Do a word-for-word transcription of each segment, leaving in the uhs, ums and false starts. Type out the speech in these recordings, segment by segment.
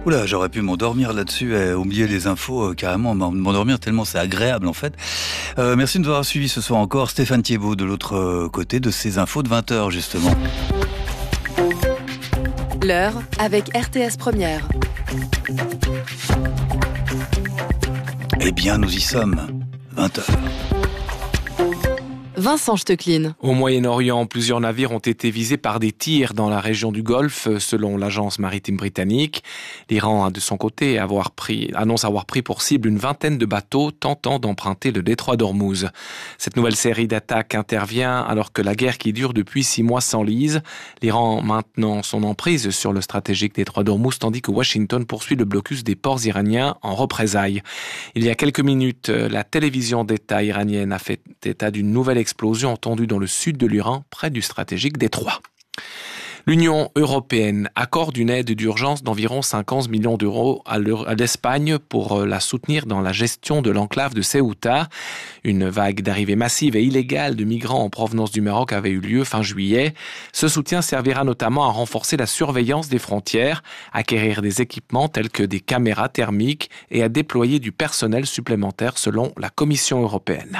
Oula, j'aurais pu m'endormir là-dessus, euh, au milieu des infos, euh, carrément, m'endormir tellement c'est agréable en fait. Euh, merci de nous avoir suivis ce soir encore. Stéphane Thiebaud de l'autre euh, côté de ces infos de vingt heures justement. L'heure avec R T S Première. Eh bien, nous y sommes. vingt heures. Vincent Stecklin. Au Moyen-Orient, plusieurs navires ont été visés par des tirs dans la région du Golfe, selon l'agence maritime britannique. L'Iran a de son côté avoir pris, annonce avoir pris pour cible une vingtaine de bateaux tentant d'emprunter le détroit d'Ormuz. Cette nouvelle série d'attaques intervient alors que la guerre qui dure depuis six mois s'enlise. L'Iran maintenant son emprise sur le stratégique détroit d'Ormuz, tandis que Washington poursuit le blocus des ports iraniens en représailles. Il y a quelques minutes, la télévision d'État iranienne a fait état d'une nouvelle explosion entendue dans le sud de l'Iran, près du stratégique détroit. L'Union européenne accorde une aide d'urgence d'environ cinquante millions d'euros à l'Espagne pour la soutenir dans la gestion de l'enclave de Ceuta. Une vague d'arrivée massive et illégale de migrants en provenance du Maroc avait eu lieu fin juillet. Ce soutien servira notamment à renforcer la surveillance des frontières, à acquérir des équipements tels que des caméras thermiques et à déployer du personnel supplémentaire selon la Commission européenne.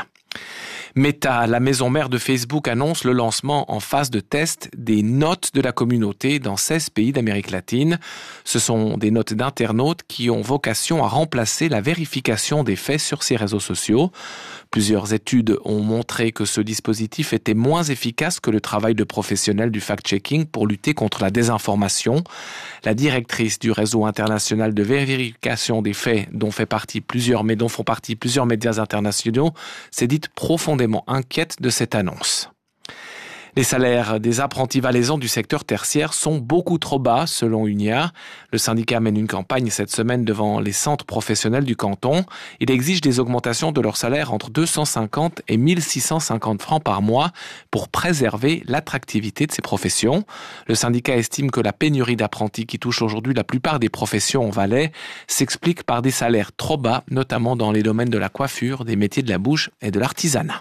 Meta, la maison mère de Facebook, annonce le lancement en phase de test des notes de la communauté dans seize pays d'Amérique latine. Ce sont des notes d'internautes qui ont vocation à remplacer la vérification des faits sur ces réseaux sociaux. Plusieurs études ont montré que ce dispositif était moins efficace que le travail de professionnels du fact-checking pour lutter contre la désinformation. La directrice du réseau international de vérification des faits, dont, fait partie plusieurs, dont font partie plusieurs médias internationaux, s'est dite profondément inquiète de cette annonce. Les salaires des apprentis valaisans du secteur tertiaire sont beaucoup trop bas, selon Unia. Le syndicat mène une campagne cette semaine devant les centres professionnels du canton. Il exige des augmentations de leur salaire entre deux cent cinquante et mille six cent cinquante francs par mois pour préserver l'attractivité de ces professions. Le syndicat estime que la pénurie d'apprentis qui touche aujourd'hui la plupart des professions en Valais s'explique par des salaires trop bas, notamment dans les domaines de la coiffure, des métiers de la bouche et de l'artisanat.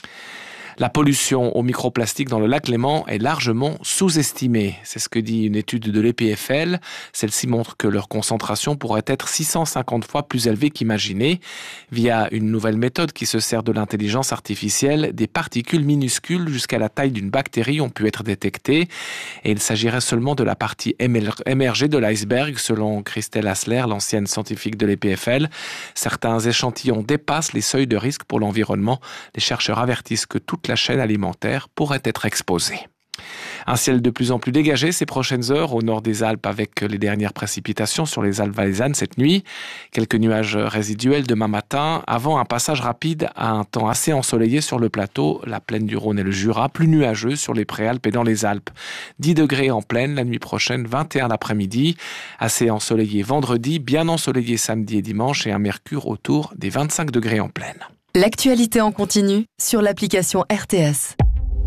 La pollution aux microplastiques dans le lac Léman est largement sous-estimée. C'est ce que dit une étude de l'E P F L. Celle-ci montre que leur concentration pourrait être six cent cinquante fois plus élevée qu'imaginée. Via une nouvelle méthode qui se sert de l'intelligence artificielle, des particules minuscules jusqu'à la taille d'une bactérie ont pu être détectées. Et il s'agirait seulement de la partie émergée de l'iceberg, selon Christelle Hassler, l'ancienne scientifique de l'E P F L. Certains échantillons dépassent les seuils de risque pour l'environnement. Les chercheurs avertissent que toute la chaîne alimentaire pourrait être exposée. Un ciel de plus en plus dégagé ces prochaines heures au nord des Alpes avec les dernières précipitations sur les Alpes valaisannes cette nuit. Quelques nuages résiduels demain matin avant un passage rapide à un temps assez ensoleillé sur le plateau, la plaine du Rhône et le Jura, plus nuageux sur les Préalpes et dans les Alpes. dix degrés en plaine la nuit prochaine, vingt et un l'après-midi. Assez ensoleillé vendredi, bien ensoleillé samedi et dimanche et un mercure autour des vingt-cinq degrés en plaine. L'actualité en continu sur l'application R T S.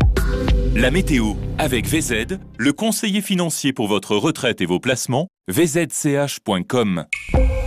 La météo avec V Z, le conseiller financier pour votre retraite et vos placements, v z c h point com.